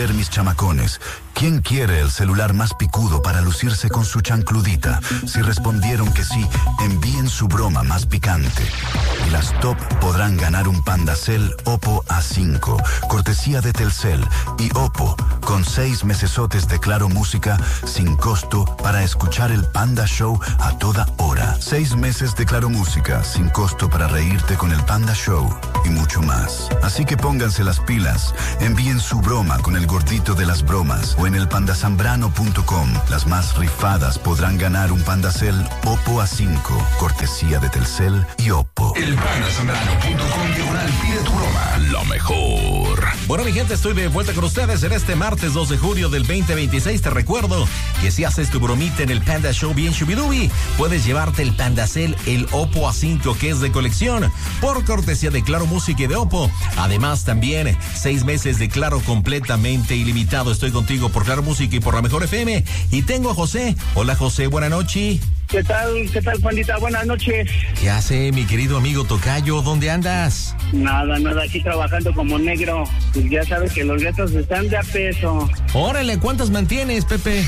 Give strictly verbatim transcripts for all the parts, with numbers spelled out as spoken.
ver, mis chamacones. ¿Quién quiere el celular más picudo para lucirse con su chancludita? Si respondieron que sí, envíen su broma más picante. Y las top podrán ganar un Pandacel Oppo A cinco, cortesía de Telcel y Oppo, con seis mesesotes de Claro Música sin costo para escuchar el Panda Show a toda hora. Seis meses de Claro Música sin costo para reírte con el Panda Show y mucho más. Así que pónganse las pilas, envíen su broma con el gordito de las bromas o en el pandazambrano punto com. Las más rifadas podrán ganar un Pandacel Oppo A cinco, cortesía de Telcel y Oppo. El pandazambrano punto com diagonal pide tu broma. Lo mejor. Bueno, mi gente, estoy de vuelta con ustedes en este martes dos de julio del veinte veintiséis. Te recuerdo que si haces tu bromita en el Panda Show bien shubidubi, puedes llevarte el Pandacel, el Oppo A cinco, que es de colección, por cortesía de Claro Música y de Oppo. Además, también seis meses de Claro completamente ilimitado. Estoy contigo por Claro Música y por la Mejor F M. Y tengo a José. Hola, José, buenas noches. ¿Qué tal? ¿Qué tal, pandita? Buenas noches. ¿Qué hace, mi querido amigo Tocayo? ¿Dónde andas? Nada, nada, aquí trabajando como negro. Pues ya sabes que los gatos están de a peso. Órale, ¿cuántas mantienes, Pepe?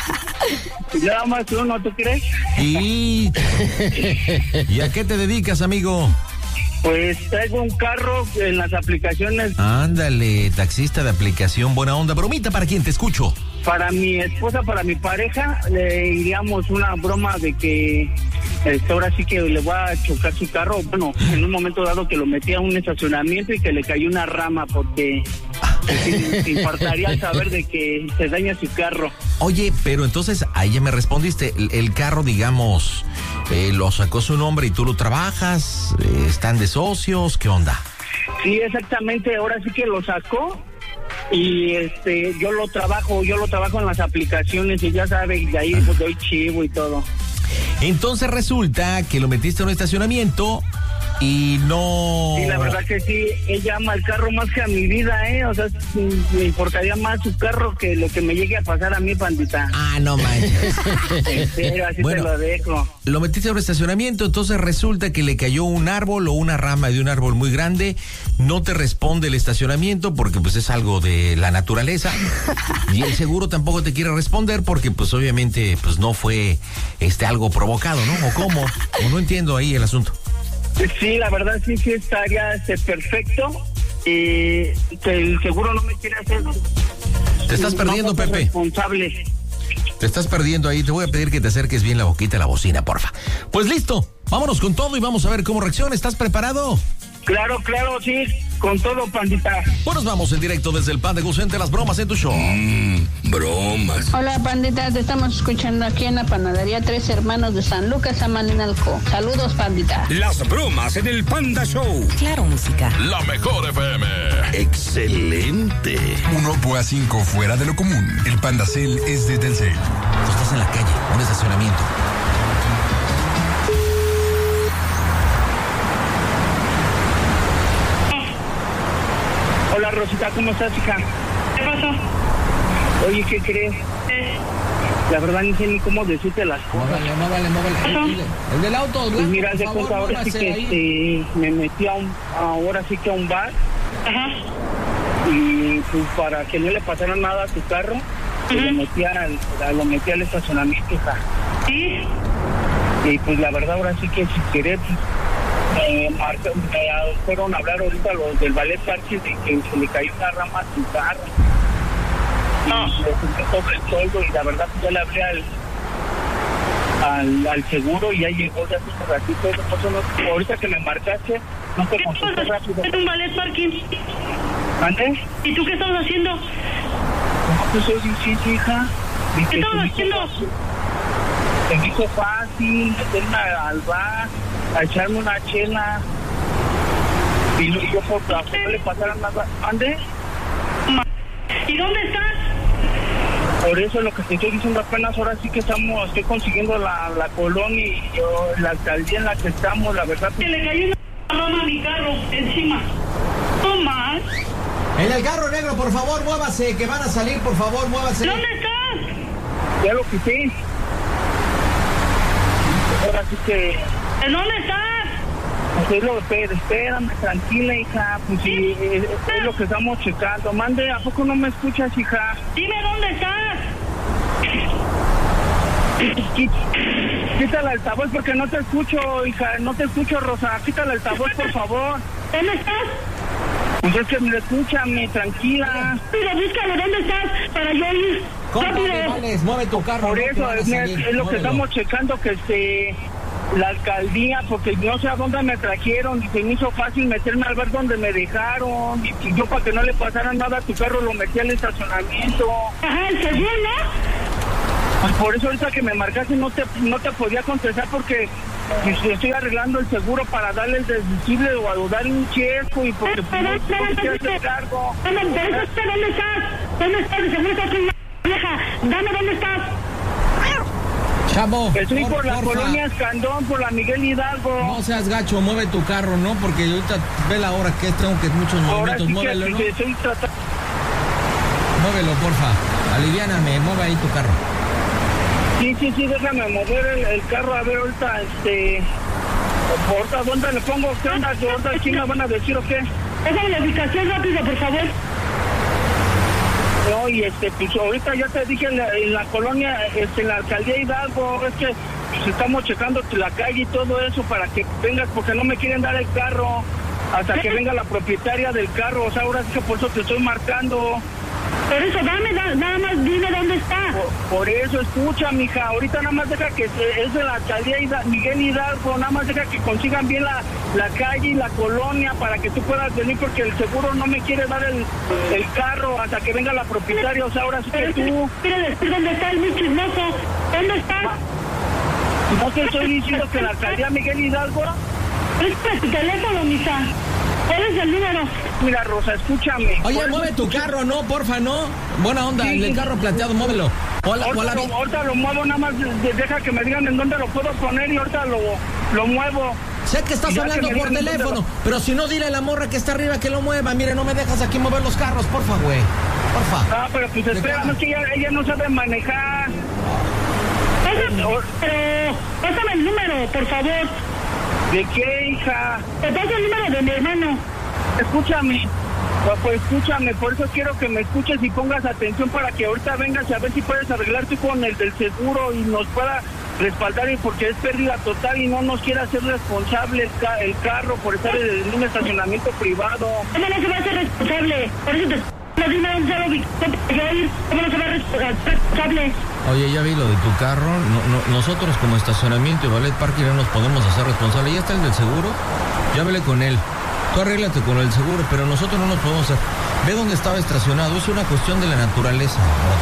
Nada más uno, ¿tú crees? ¿Y, ¿Y a qué te dedicas, amigo? Pues traigo un carro en las aplicaciones. Ándale, taxista de aplicación, buena onda. Bromita, ¿para quién? Te escucho. Para mi esposa, para mi pareja, le iríamos una broma de que este, ahora sí que le va a chocar su carro. Bueno, en un momento dado que lo metí a un estacionamiento y que le cayó una rama porque se importaría al saber de que se daña su carro. Oye, pero entonces ahí ya me respondiste. El, el carro, digamos, eh, lo sacó su nombre y tú lo trabajas, eh, están de socios, ¿qué onda? Sí, exactamente, ahora sí que lo sacó. Y este, yo lo trabajo, yo lo trabajo en las aplicaciones y ya sabes, de ahí pues doy chivo y todo. Entonces resulta que lo metiste en un estacionamiento y no... Sí, la verdad que sí, ella ama el carro más que a mi vida, ¿eh? O sea, me importaría más su carro que lo que me llegue a pasar a mí, pandita. Ah, no manches. En serio, así bueno, te lo dejo. Lo metiste en un estacionamiento, entonces resulta que le cayó un árbol o una rama de un árbol muy grande, no te responde el estacionamiento porque pues es algo de la naturaleza y el seguro tampoco te quiere responder porque pues obviamente pues no fue este algo provocado, ¿no? ¿O cómo? O no entiendo ahí el asunto. Sí, la verdad sí, sí estaría este, perfecto. Y que el seguro no me quiere hacer. Te estás perdiendo, no, Pepe. Responsable. Te estás perdiendo ahí. Te voy a pedir que te acerques bien la boquita a la bocina, porfa. Pues listo, vámonos con todo y vamos a ver cómo reacciona. ¿Estás preparado? Claro, claro, sí. Con todo, pandita. Bueno, nos vamos en directo desde el Panda Gusente, las bromas en tu show. Mmm, bromas. Hola, pandita, te estamos escuchando aquí en la panadería Tres Hermanos de San Lucas, Amalinalco. Saludos, pandita. Las bromas en el Panda Show. Claro Música. La Mejor F M. Excelente. Un Oppo A cinco fuera de lo común. El Pandacel es de Telcel. Tú estás en la calle, un estacionamiento. Hola, Rosita, ¿cómo estás, hija? ¿Qué pasó? Oye, ¿qué crees? ¿Eh? La verdad ni sé ni cómo decirte las cosas. No vale, no vale, no vale. El del auto, blanco, pues mira, de por cuenta, favor, ahora sí que ahí. este, me metí a un, ahora sí que a un bar. Ajá. Y pues para que no le pasara nada a su carro, pues Uh-huh. lo metí al, lo metí al estacionamiento, hija. ¿Sí? Y pues la verdad ahora sí que si querés, me, marca, me fueron a hablar ahorita los del ballet parking de que se le cayó una rama a su carro. No. Y le junté todo el sueldo y la verdad pues ya le hablé al, al, al seguro y ya llegó ya hace un ratito. Eso pasó, no, ahorita que me marcaste, no te ¿Qué contesté estás rápido. haciendo en un ballet parking? ¿Antes? ¿Y tú qué estabas haciendo? No, pues sí, sí, sí, hija. Y ¿Qué que estabas se me hizo haciendo? fácil- Se me hizo fácil meterme al bar, a echarme una chela. Y lo- y yo por para que no le pasara nada. ¿Ande? ¿Y dónde estás? Por eso lo que te estoy diciendo apenas ahora sí que estamos, estoy consiguiendo la, la colonia y yo, la alcaldía en la que estamos, la verdad. Que le cayó una rama a mi carro encima. No más. En el carro negro, por favor, muévase, que van a salir, por favor, muévase. ¿Dónde estás? Ya lo quité. Ahora sí que, ¿En dónde estás? Pues lo, espérame, espérame, tranquila, hija. Pues sí, es, es lo que estamos checando. Mande, ¿a poco no me escuchas, hija? Dime dónde estás. Quita el altavoz porque no te escucho, hija. No te escucho, Rosa. Quita el altavoz, por favor. ¿Dónde estás? Pues es que me escúchame, tranquila. Pero búscalo, ¿dónde estás? Para yo ir. Cómprale, Vales, mueve tu carro. Por no eso, te es, van a es salir, lo que muévelo. estamos checando, que este... la alcaldía, porque no sé a dónde me trajeron y se me hizo fácil meterme al bar donde me dejaron y, y yo para que no le pasara nada a tu carro lo metí al estacionamiento. Ajá, el seguro, ¿no? Pues por eso ahorita que me marcaste no te no te podía contestar porque pues, estoy arreglando el seguro para darle el deducible o a dar un checo y porque pues, no, no quiero hacer cargo. ¿Dónde estás? ¿Dónde estás? De seguro estás con la vieja. Dame dónde estás. Chavo, Estoy por, por la porfa. colonia Escandón, por la Miguel Hidalgo. No seas gacho, mueve tu carro, ¿no? Porque ahorita ve la hora que es, tengo que muchos Ahora movimientos, sí muévelo, que, ¿no? que estoy tratando. Muévelo, porfa. Aliviáname, mueve ahí tu carro. Sí, sí, sí, déjame mover el, el carro a ver ahorita, este... Ahorita, ¿dónde le pongo? ¿Qué onda? ¿Ahorita quién me van a decir o qué? Déjame la ubicación rápido, por favor. No, y este, pues ahorita ya te dije en la, en la colonia, este, en la alcaldía Hidalgo, es que pues, estamos checando la calle y todo eso para que vengas, porque no me quieren dar el carro hasta que venga la propietaria del carro, o sea, ahora sí que por eso te estoy marcando. Por eso, dame, da, nada más dime dónde está. Por, por eso, escucha, mija, ahorita nada más deja que se- es de la alcaldía Hida- Miguel Hidalgo, nada más deja que consigan bien la, la calle y la colonia para que tú puedas venir, porque el seguro no me quiere dar el, el carro hasta que venga la propietaria, o sea, ahora sí que Pero tú... quiero decir dónde está el muy chismoso. ¿Dónde está? No te estoy diciendo que la alcaldía Miguel Hidalgo... Es tu teléfono, mija. ¿Cuál es el número? Mira, Rosa, escúchame. Oye, Por mueve eso- tu carro, ¿no? Porfa, ¿no? Buena onda, Sí, el sí. carro plateado, muévelo. Hola, Ahorita, hola, lo, ahorita lo muevo, nada más de- deja que me digan en dónde lo puedo poner y ahorita lo, lo muevo. sé que estás Ya hablando que me por digan dónde teléfono, lo- pero si no, dile a la morra que está arriba que lo mueva. Mire, no me dejas aquí mover los carros, porfa, güey. Porfa. Ah, pero pues espérame, es que ella, ella no sabe manejar. Pásame, pero pásame el número, por favor. ¿De qué, hija? Te paso el número de mi hermano. Escúchame. Pues, pues escúchame, por eso quiero que me escuches y pongas atención para que ahorita vengas a ver si puedes arreglar tú con el del seguro y nos pueda respaldar, y porque es pérdida total y no nos quiere hacer responsable el, ca- el carro por estar en un estacionamiento privado. ¿Cómo no se va a hacer responsable? Por eso te... No, dime dónde está la ubicación para yo ir. ¿Cómo no se va a hacer responsable? Oye, ya vi lo de tu carro. No, no, nosotros como estacionamiento y ballet parking no nos podemos hacer responsables. Ya está el del seguro. Ya hablé con él. Tú arréglate con el seguro, pero nosotros no nos podemos hacer. Ve dónde estaba estacionado. Es una cuestión de la naturaleza.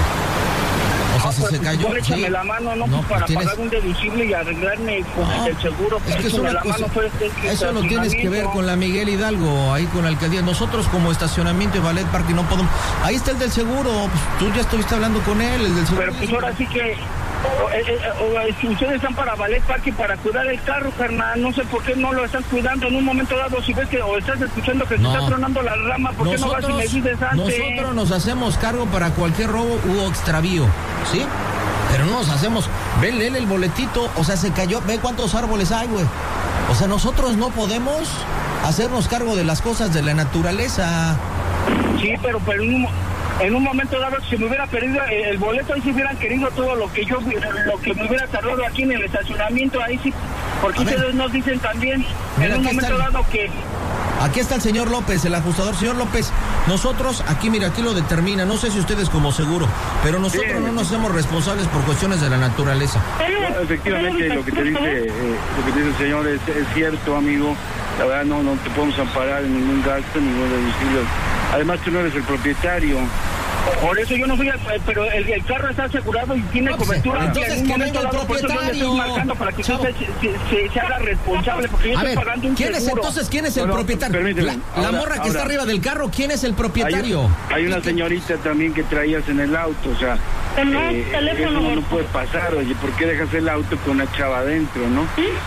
O sea, Ah, si pues, se cayó. pues, échame sí. la mano, ¿no? No, pues, para pues tienes- pagar un deducible y arreglarme con No, el seguro. es que es échame una la cosa- mano, pues, es que eso lo tienes que ver estacionamiento. con la Miguel Hidalgo, ahí con la alcaldía. Nosotros como estacionamiento y ballet parking no podemos. Ahí está el del seguro. Pues, tú ya estuviste hablando con él, el del seguro. Pero pues ahora sí que o, eh, eh, o, eh, si ustedes están para ballet parking para cuidar el carro, carnal, no sé por qué no lo están cuidando en un momento dado. Si ves que o estás escuchando que No. se está tronando la rama, ¿por qué no vas y me dices antes? nosotros nos hacemos cargo para cualquier robo u extravío, ¿sí? Pero no nos hacemos. Ve, lee el boletito, o sea, se cayó. Ve cuántos árboles hay, güey. O sea, nosotros no podemos hacernos cargo de las cosas de la naturaleza. Sí, pero, pero en, un, en un momento dado, si me hubiera perdido el, el boleto, ahí si hubieran querido todo lo que yo, lo que me hubiera tardado aquí en el estacionamiento, ahí sí, porque A ver. ustedes nos dicen también, Mira, en un aquí momento está el- dado que... Aquí está el señor López, el ajustador. Señor López, nosotros, aquí mira, aquí lo determina, no sé si ustedes como seguro, pero nosotros Bien. no nos hacemos responsables por cuestiones de la naturaleza. No, efectivamente, lo que te dice, eh, lo que te dice el señor es, es cierto, amigo. La verdad no, no te podemos amparar en ningún gasto, ningún deducible. Además, tú no eres el propietario. Por eso yo no soy el, pero el, el carro está asegurado y tiene No, pues, cobertura. entonces en un que momento venga el dado, por eso yo le estoy propietario. marcando para que Chavo. usted se, se- se- se haga responsable, porque yo A estoy ver, pagando un ¿quién es seguro. entonces, quién es el Bueno, propietario? permíteme, La, la ahora- morra que ahora. está arriba del carro, ¿quién es el Hay, propietario? hay una señorita también que traías en el auto, o sea, No, eh, teléfono. eso no puede pasar. Oye, ¿por qué dejas el auto con una chava adentro, no?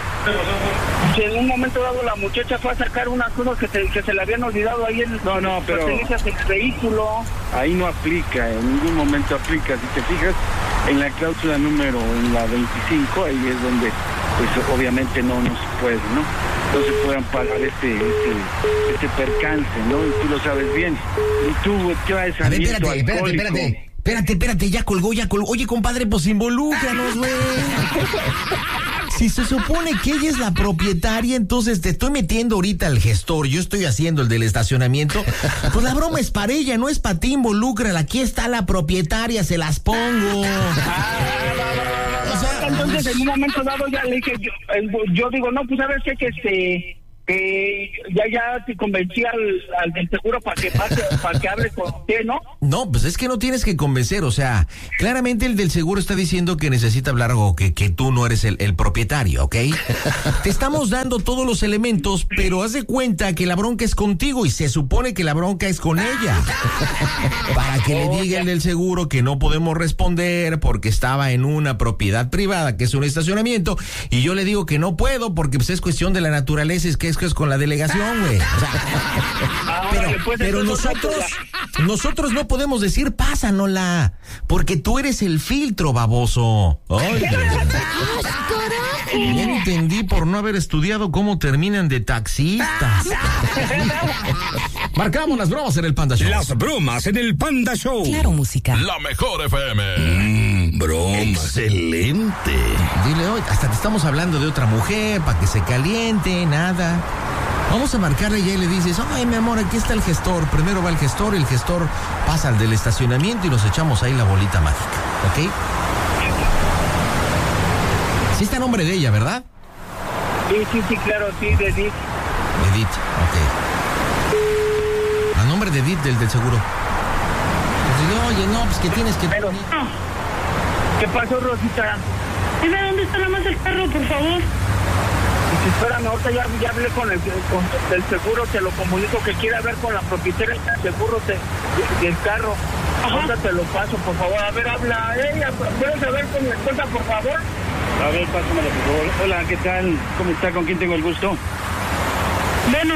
Si en un momento dado la muchacha fue a sacar unas cosas que, se- que se le habían olvidado ahí en No, no, pero- pertenencias del vehículo. Ahí no aplica, en ningún momento aplica. Si te fijas en la cláusula número, en la veinticinco, ahí es donde, pues obviamente no, no se puede, ¿no? no se puedan parar este, este, este percance, ¿no? Y tú lo sabes bien. Y tú traes a ver, aliento espérate, espérate, alcohólico. espérate. Espérate, espérate, ya colgó, ya colgó. Oye, compadre, pues involúcranos, güey. Si se supone que ella es la propietaria, entonces te estoy metiendo ahorita al gestor, yo estoy haciendo el del estacionamiento. Pues la broma es para ella, no es para ti, involúcrala. Aquí está la propietaria, se las pongo. O sea, entonces en un momento dado ya le dije, yo, yo digo, no, pues sabes qué, que este... que ya ya te convencí al, al del seguro para que pase, para que hable con usted, ¿no? No, pues es que no tienes que convencer, o sea, claramente el del seguro está diciendo que necesita hablar o que, que tú no eres el, el propietario, ¿ok? Te estamos dando todos los elementos, pero haz de cuenta que la bronca es contigo y se supone que la bronca es con ella. Para que le diga el del seguro que no podemos responder porque estaba en una propiedad privada, que es un estacionamiento, y yo le digo que no puedo porque pues es cuestión de la naturaleza, es que es que es con la delegación, güey. O sea, pero, pero nosotros, nosotros no podemos decir pásanosla, porque tú eres el filtro, baboso. Oye, ya entendí por no haber estudiado cómo terminan de taxistas. Marcamos las bromas en el Panda Show. Las bromas en el Panda Show. Claro, música. La mejor F M. Mmm, broma. Excelente. Dile, hoy hasta te estamos hablando de otra mujer para que se caliente, nada. Vamos a marcarle y ahí le dices, ay, mi amor, aquí está el gestor. Primero va el gestor, el gestor pasa al del estacionamiento y nos echamos ahí la bolita mágica, ¿ok? Sí está a nombre de ella, ¿verdad? Sí, sí, sí, claro, sí, de Edith. Edith, ok. A nombre de Edith, del, del seguro. Pues digo, oye, no, pues que tienes que... Pero, ¿qué pasó, Rosita? Dime, ¿dónde está nada más el carro, por favor? Espérame, ahorita ya, ya hablé con el con el seguro, te lo comunico que quiere hablar con la propietaria del seguro de, de, del carro. Ajá. Ahorita te lo paso, por favor. A ver, habla ella. ¿Puedes hablar con mi esposa, por favor? A ver, pásamela, por favor. Hola, ¿qué tal? ¿Cómo está? ¿Con quién tengo el gusto? Bueno.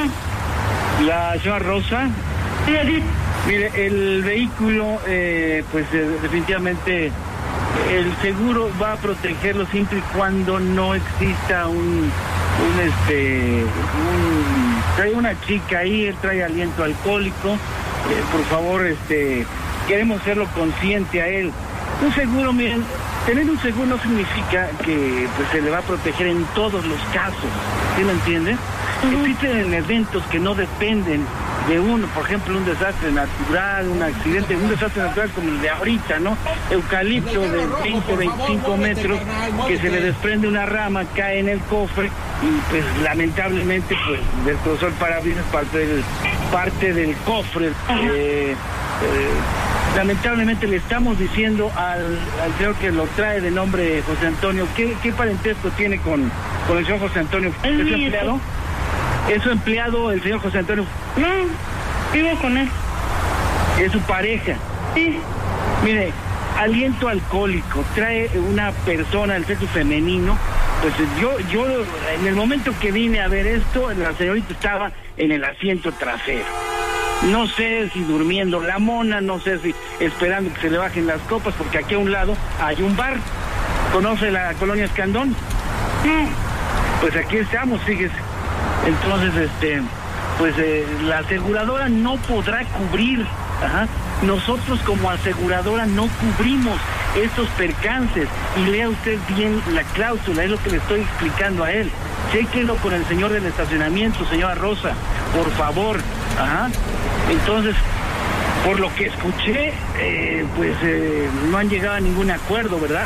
La señora Rosa. Sí, Edith. Mire, el vehículo, eh, pues eh, definitivamente... el seguro va a protegerlo siempre y cuando no exista un, un este, un, trae una chica ahí, él trae aliento alcohólico, eh, por favor, este, queremos hacerlo consciente a él. Un seguro, miren, tener un seguro no significa que pues se le va a proteger en todos los casos, ¿sí me entiende? Uh-huh. Existen eventos que no dependen de uno, por ejemplo, un desastre natural, un accidente, un desastre natural como el de ahorita, ¿no? Eucalipto de veinte, veinticinco metros, que se le desprende una rama, cae en el cofre y pues lamentablemente pues destrozó el parabrisas, parte del, parte del cofre. Eh, eh, lamentablemente le estamos diciendo al, al señor que lo trae de nombre José Antonio, ¿qué, qué parentesco tiene con, con el señor José Antonio? ¿Es su empleado? ¿Es su empleado el señor José Antonio? No, vivo con él. ¿Es su pareja? Sí. Mire, aliento alcohólico, trae una persona del sexo femenino, pues yo, yo en el momento que vine a ver esto, la señorita estaba en el asiento trasero. No sé si durmiendo la mona, no sé si esperando que se le bajen las copas, porque aquí a un lado hay un bar. ¿Conoce la colonia Escandón? Sí. Pues aquí estamos, fíjese. Entonces, este, pues eh, la aseguradora no podrá cubrir, ajá. Nosotros como aseguradora no cubrimos estos percances. Y lea usted bien la cláusula, es lo que le estoy explicando a él. Chéquenlo con el señor del estacionamiento, señora Rosa, por favor, ajá. Entonces, por lo que escuché, eh, pues eh, no han llegado a ningún acuerdo, ¿verdad?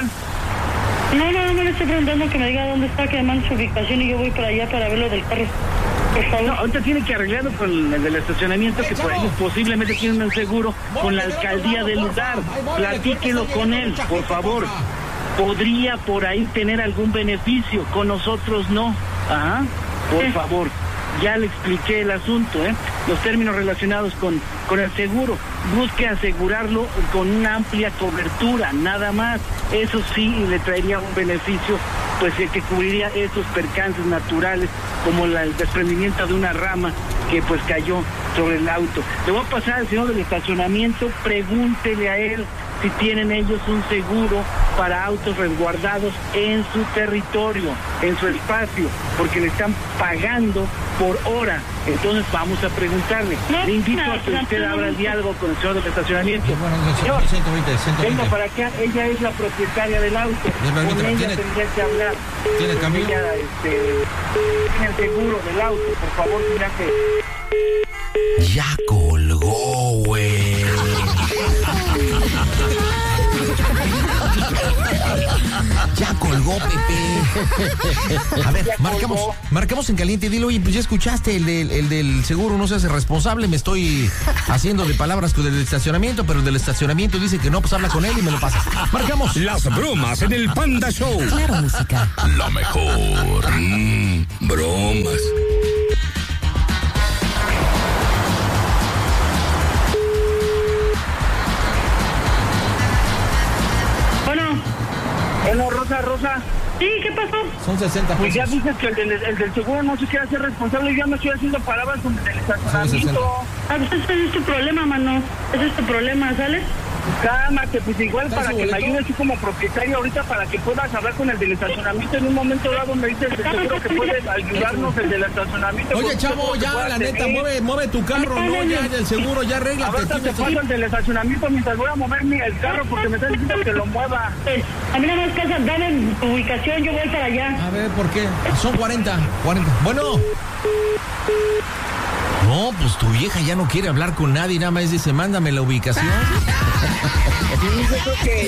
No, no, no le estoy preguntando que me diga dónde está, que me mande su ubicación y yo voy para allá para ver lo del carro. Por favor. No, ahorita tiene que arreglarlo con el del estacionamiento, que por ellos posiblemente tienen un seguro con la alcaldía del lugar. Platíquelo con él, por favor. Podría por ahí tener algún beneficio, con nosotros no. Ajá, por favor. Ya le expliqué el asunto, ¿eh? Los términos relacionados con, con el seguro. Busque asegurarlo con una amplia cobertura, nada más. Eso sí le traería un beneficio, pues que cubriría esos percances naturales, como la, el desprendimiento de una rama que pues cayó sobre el auto. Le voy a pasar al señor del estacionamiento, pregúntele a él si tienen ellos un seguro para autos resguardados en su territorio, en su espacio, porque le están pagando por hora. Entonces vamos a preguntarle. Le invito a que usted abra el diálogo con el señor del estacionamiento. Señor, venga para acá, ella es la propietaria del auto. Con ella ¿Tiene, tendría que hablar. ¿Tiene cambio? Ella, este, tiene el seguro del auto, por favor, mira que... Ya colgó, güey. Ya colgó, Pepe. A ver, marcamos, marcamos en caliente y dile, oye, pues ya escuchaste el del, el del seguro, no se hace responsable, me estoy haciendo de palabras con el del estacionamiento, pero el del estacionamiento dice que no, pues habla con él y me lo pasas. Marcamos. Las bromas en el Panda Show. Claro, música. Lo mejor. Mm, bromas. Bueno, Rosa, Rosa. Sí, ¿qué pasó? Son sesenta Pues ya pesos. dices que el del, el del seguro no se quiere hacer responsable y ya me estoy haciendo palabras con el del estacionamiento. Ah, pues ese es tu problema, mano. Ese es tu problema, ¿sales? Cálmate, pues igual ¿Traes para su que me boleto? ayudes tú como propietario ahorita para que puedas hablar con el del estacionamiento. En un momento dado me dices el seguro que puede ayudarnos el del estacionamiento. Oye, porque chavo, seguro que ya, puedas la neta, tener. mueve, mueve tu carro, no, ya, del seguro, ya arréglate. Ahorita aquí te me paso el del estacionamiento mientras voy a mover mi, el carro porque me están diciendo que lo mueva. Eh, a mí nada más casa, dame tu ubicación, yo voy para allá. A ver, ¿por qué? Son cuarenta, cuarenta. Bueno. No, pues tu vieja ya no quiere hablar con nadie, nada más dice, mándame la ubicación. Sí, yo creo que...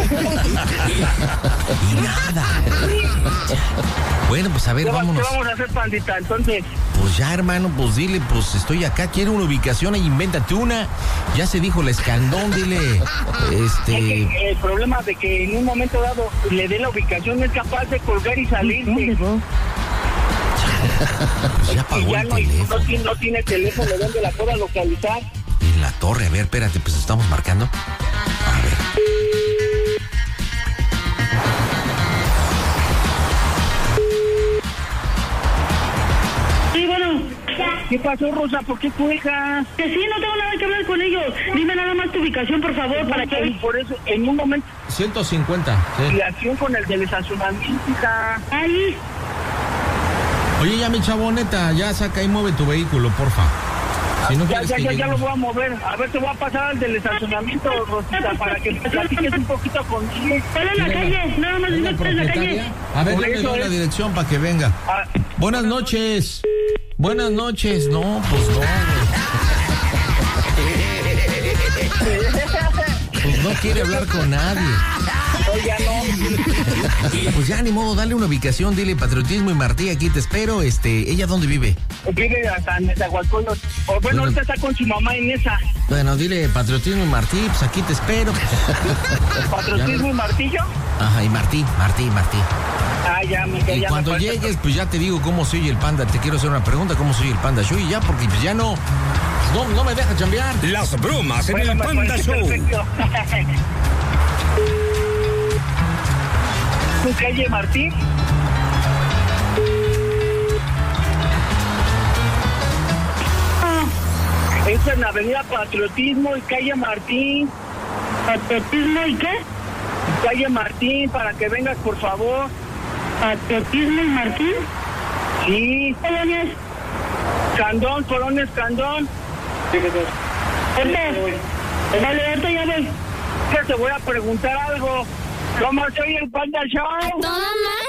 Y nada. Bueno, pues a ver, ¿Qué va- vámonos. ¿Qué vamos a hacer, pandita? Entonces... Pues ya, hermano, pues dile, pues estoy acá, quiero una ubicación, ahí invéntate una. Ya se dijo la escandón, dile, este... Es que el problema de que en un momento dado le dé la ubicación es capaz de colgar y salirse. Pues ya Y pagó ya el no, teléfono. no, tiene, no tiene teléfono donde la pueda localizar. En la torre, a ver, espérate, pues estamos marcando. A ver. Sí, bueno. ¿Qué pasó, Rosa? ¿Por qué tu hija? Que sí, no tengo nada que hablar con ellos. Dime nada más tu ubicación, por favor, para Y que... por eso, en un momento, ciento cincuenta, sí. relación con el del estacionamiento, hija. Ahí. Oye, ya mi chavo, neta, ya saca y mueve tu vehículo, porfa. Si no ya, quieres ya, que ya, ya lleguemos. lo voy a mover. A ver, te voy a pasar al del estacionamiento, Rosita, para que platiques un poquito conmigo. ¿Cuál es la calle? Nada más ¿Es dime la cuál es la calle. propietaria? A ver, Por yo le eso doy la es. dirección para que venga. Ah, Buenas noches. Buenas noches. No, pues no, güey. Pues no quiere hablar con nadie. no, ya no. Pues ya ni modo, dale una ubicación, dile Patriotismo y Martí, aquí te espero. Este, ¿ella dónde vive? Vive hasta en Nezahualcóyotl. O bueno, Bueno. ahorita está con su mamá en esa. Bueno, dile Patriotismo y Martí, pues aquí te espero. Patriotismo y martillo. Ajá, y Martí, Martí, Martí. Ah, ya, me ya, Y ya cuando me parece. llegues, pues ya te digo cómo soy el panda. Te quiero hacer una pregunta, ¿cómo soy el panda show? Y ya, porque pues ya no, no, no me deja chambear. Las bromas en Bueno, el me Panda parece Show. perfecto. ¿Tu calle Martín? Ah, Es en la avenida Patriotismo y calle Martín. ¿patriotismo y qué? Calle Martín, para que vengas, por favor. ¿Patriotismo y Martín? Sí, ¿Qué año es? Candón, Colones Candón. Ahorita. Vale, ahorita ya voy. Que te voy a preguntar algo. ¿Cómo soy el Panda Show?